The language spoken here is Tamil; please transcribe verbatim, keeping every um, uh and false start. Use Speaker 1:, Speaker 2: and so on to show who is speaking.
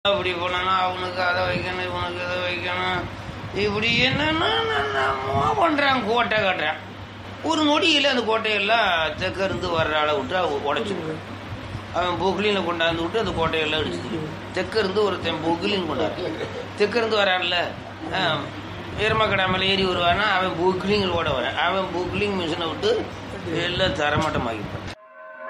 Speaker 1: அப்படி போனா அவனுக்கு அதை வைக்கணும், இவனுக்கு இதை வைக்கணும், இப்படி என்னென்ன பண்றான். கோட்டை கட்டுறான். ஒரு நொடியில் அந்த கோட்டையெல்லாம் தெற்க இருந்து வர்ற ஆளை விட்டு உடைச்சிருக்கான். அவன் பொக்லினை கொண்டாந்து விட்டு அந்த கோட்டையெல்லாம் அடிச்சு தெற்க இருந்து ஒருத்தன் பொக்லின் கொண்டாரு. தெற்க இருந்து வரான்ல, எருமக்கடை மேலே ஏறி வருவானா, அவன் பொக்லிங்கள் ஓட வரான். அவன் பொக்லிங் மிஷினை விட்டு எல்லாம் தரமட்டமாக்கிப்பான்.